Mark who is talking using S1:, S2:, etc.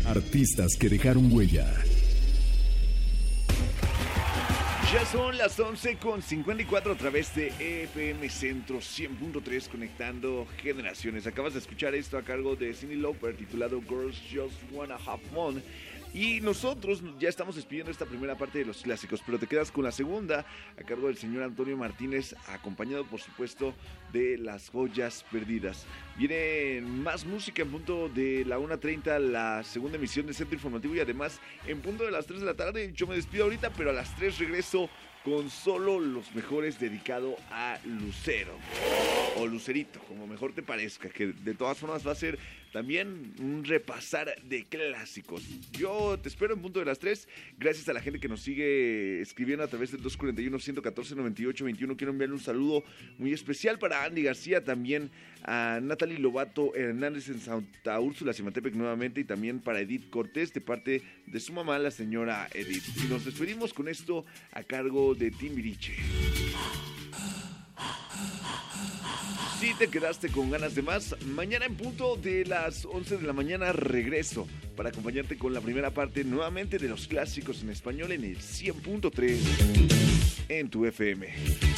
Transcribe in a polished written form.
S1: Artistas que dejaron huella.
S2: Ya son las 11:54 a través de FM Centro 100.3, conectando generaciones. Acabas de escuchar esto a cargo de Cyndi Lauper, titulado Girls Just Wanna Have Fun. Y nosotros ya estamos despidiendo esta primera parte de los clásicos, pero te quedas con la segunda a cargo del señor Antonio Martínez, acompañado por supuesto de Las Joyas Perdidas. Viene más música en punto de la 1:30, la segunda emisión de Centro Informativo, y además en punto de las 3 de la tarde. Yo me despido ahorita, pero a las 3 regreso con solo los mejores, dedicado a Lucero o Lucerito, como mejor te parezca, que de todas formas va a ser también un repasar de clásicos. Yo te espero en punto de las 3. Gracias a la gente que nos sigue escribiendo a través del 241-114-9821. Quiero enviarle un saludo muy especial para Andy García, también a Natalie Lobato Hernández en Santa Úrsula, Cimatepec nuevamente, y también para Edith Cortés de parte de su mamá, la señora Edith. Y nos despedimos con esto a cargo de Timbiriche. Si te quedaste con ganas de más, mañana en punto de las 11 de la mañana regreso para acompañarte con la primera parte nuevamente de los clásicos en español en el 100.3 en tu FM.